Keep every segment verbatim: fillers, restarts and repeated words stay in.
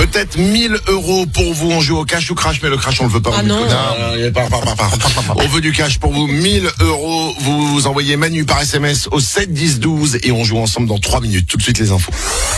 Peut-être mille euros pour vous. On joue au cash ou crash, mais le crash on le veut pas. Ah non. On veut du cash pour vous. mille euros. Vous, vous envoyez Manu par S M S au sept dix douze et on joue ensemble dans trois minutes. Tout de suite les infos.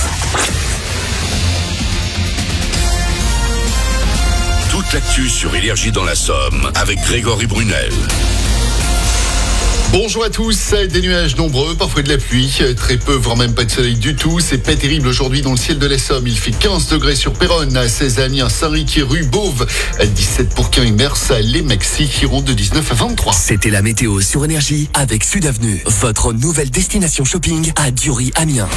Toute l'actu sur Énergie dans la Somme avec Grégory Brunel. Bonjour à tous, des nuages nombreux, parfois de la pluie, très peu, voire même pas de soleil du tout. C'est pas terrible aujourd'hui dans le ciel de la Somme. Il fait quinze degrés sur Péronne, à seize à Amiens, Saint-Riquier, rue Beauve, à dix-sept pour Quin et Mers, à Les Maxi qui iront de dix-neuf à vingt-trois. C'était la météo sur Énergie avec Sud Avenue, votre nouvelle destination shopping à Dury-Amiens.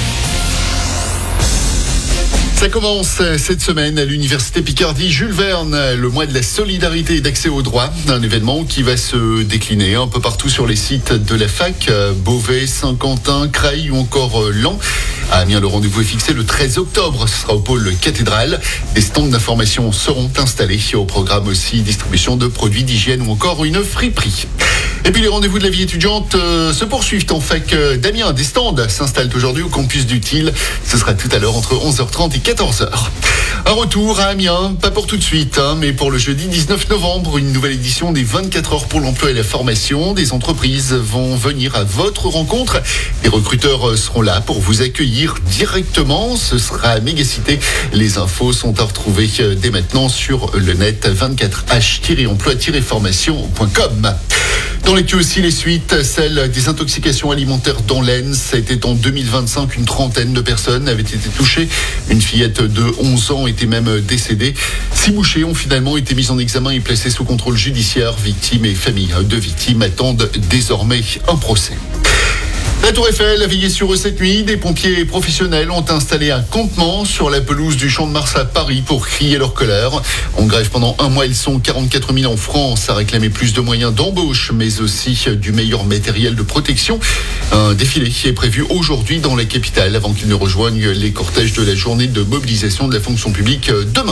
Ça commence cette semaine à l'université Picardie Jules Verne, le mois de la solidarité et d'accès aux droits, un événement qui va se décliner un peu partout sur les sites de la fac, Beauvais, Saint-Quentin, Creil ou encore Laon. À Amiens, le rendez-vous est fixé le treize octobre, ce sera au pôle cathédrale. Des stands d'information seront installés, au programme aussi distribution de produits d'hygiène ou encore une friperie. Et puis les rendez-vous de la vie étudiante euh, se poursuivent en fac euh, d'Amiens. Des stands s'installent aujourd'hui au campus d'Utile. Ce sera tout à l'heure entre onze heures trente et quatorze heures. Un retour à Amiens, pas pour tout de suite, hein, mais pour le jeudi dix-neuf novembre, une nouvelle édition des vingt-quatre heures pour l'emploi et la formation. Des entreprises vont venir à votre rencontre. Les recruteurs seront là pour vous accueillir directement. Ce sera à Mégacité. Les infos sont à retrouver dès maintenant sur le net vingt-quatre h tiret emploi tiret formation point com. Dans l'actu aussi, les suites, celle des intoxications alimentaires dans l'Aisne. C'était en deux mille vingt-cinq, une trentaine de personnes avaient été touchées. Une fillette de onze ans était même décédée. Six bouchers ont finalement été mis en examen et placés sous contrôle judiciaire. Victimes et familles de victimes attendent désormais un procès. La Tour Eiffel a veillé sur eux cette nuit. Des pompiers professionnels ont installé un campement sur la pelouse du Champ de Mars à Paris pour crier leur colère. En grève pendant un mois, ils sont quarante-quatre mille en France à réclamer plus de moyens d'embauche, mais aussi du meilleur matériel de protection. Un défilé qui est prévu aujourd'hui dans la capitale avant qu'ils ne rejoignent les cortèges de la journée de mobilisation de la fonction publique demain.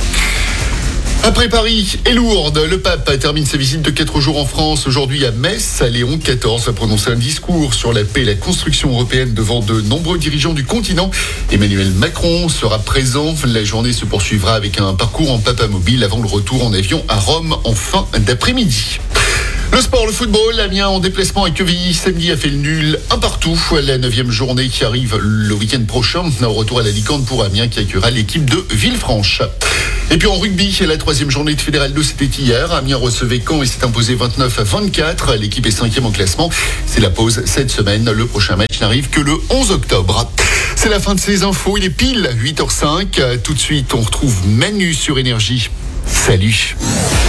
Après Paris et Lourdes, le pape termine sa visite de quatre jours en France. Aujourd'hui à Metz, Léon quatorze va prononcer un discours sur la paix et la construction européenne devant de nombreux dirigeants du continent. Emmanuel Macron sera présent. La journée se poursuivra avec un parcours en papamobile avant le retour en avion à Rome en fin d'après-midi. Le sport, le football, Amiens en déplacement à Quevilly samedi a fait le nul un partout. La neuvième journée qui arrive le week-end prochain. Au retour à la Licande pour Amiens qui accueillera l'équipe de Villefranche. Et puis en rugby, la troisième journée de Fédéral deux, c'était hier. Amiens recevait Caen et s'est imposé vingt-neuf à vingt-quatre. L'équipe est cinquième en classement. C'est la pause cette semaine. Le prochain match n'arrive que le onze octobre. C'est la fin de ces infos. Il est pile huit heures cinq. Tout de suite, on retrouve Manu sur Énergie. Salut.